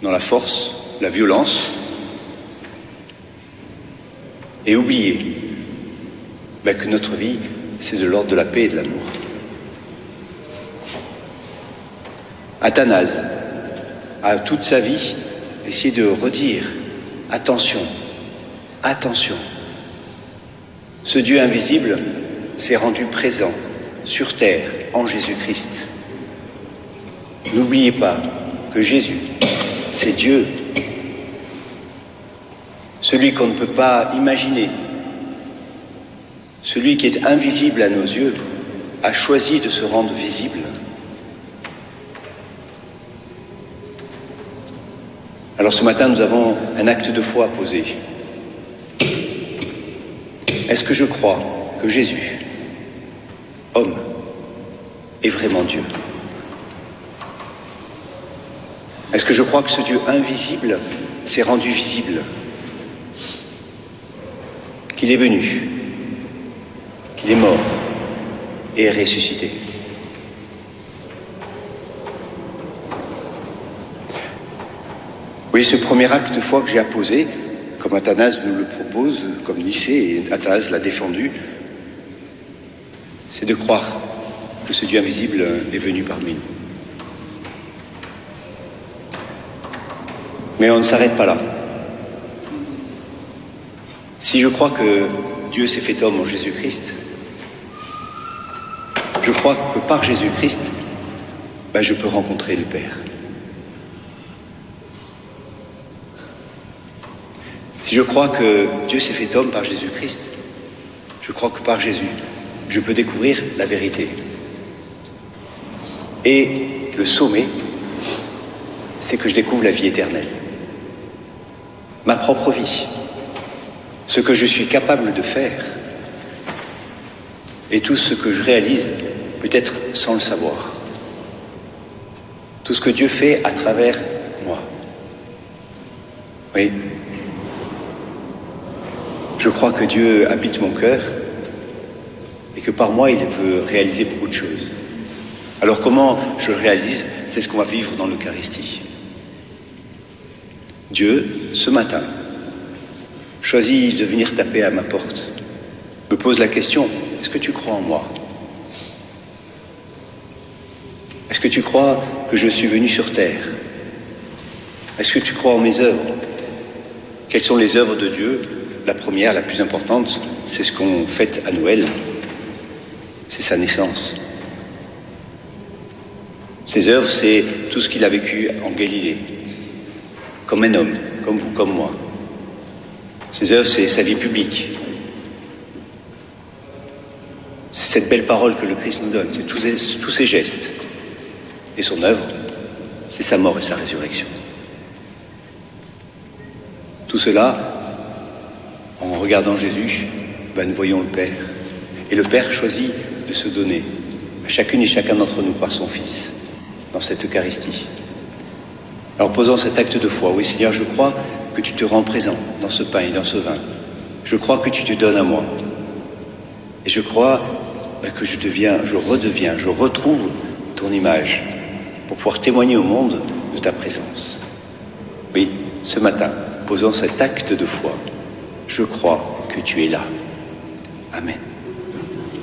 dans la force, la violence, et oublier que notre vie, c'est de l'ordre de la paix et de l'amour. Athanase a toute sa vie essayé de redire « Attention, attention ». Ce Dieu invisible s'est rendu présent sur terre en Jésus-Christ. N'oubliez pas que Jésus, c'est Dieu, celui qu'on ne peut pas imaginer, celui qui est invisible à nos yeux, a choisi de se rendre visible. Alors ce matin, nous avons un acte de foi à poser. Est-ce que je crois que Jésus, homme, est vraiment Dieu? Est-ce que je crois que ce Dieu invisible s'est rendu visible? Qu'il est venu, qu'il est mort et est ressuscité? Oui, ce premier acte de foi que j'ai à poser, comme Athanase nous le propose, comme Nicée, et Athanase l'a défendu, c'est de croire que ce Dieu invisible est venu parmi nous. Mais on ne s'arrête pas là. Si je crois que Dieu s'est fait homme en Jésus-Christ, je crois que par Jésus-Christ, je peux rencontrer le Père. Si je crois que Dieu s'est fait homme par Jésus-Christ, je crois que par Jésus, je peux découvrir la vérité. Et le sommet, c'est que je découvre la vie éternelle. Ma propre vie, ce que je suis capable de faire, et tout ce que je réalise, peut-être sans le savoir. Tout ce que Dieu fait à travers moi. Oui. Je crois que Dieu habite mon cœur et que par moi, il veut réaliser beaucoup de choses. Alors comment je le réalise? C'est ce qu'on va vivre dans l'Eucharistie. Dieu, ce matin, choisit de venir taper à ma porte, me pose la question, est-ce que tu crois en moi? Est-ce que tu crois que je suis venu sur terre? Est-ce que tu crois en mes œuvres? Quelles sont les œuvres de Dieu? La première, la plus importante, c'est ce qu'on fête à Noël. C'est sa naissance. Ses œuvres, c'est tout ce qu'il a vécu en Galilée, comme un homme, comme vous, comme moi. Ses œuvres, c'est sa vie publique. C'est cette belle parole que le Christ nous donne, c'est tous ses gestes. Et son œuvre, c'est sa mort et sa résurrection. Tout cela, en regardant Jésus, nous voyons le Père. Et le Père choisit de se donner à chacune et chacun d'entre nous par son Fils, dans cette Eucharistie. Alors posant cet acte de foi, oui Seigneur, je crois que tu te rends présent dans ce pain et dans ce vin. Je crois que tu te donnes à moi. Et je crois que je retrouve ton image pour pouvoir témoigner au monde de ta présence. Oui, ce matin, posant cet acte de foi, je crois que tu es là. Amen.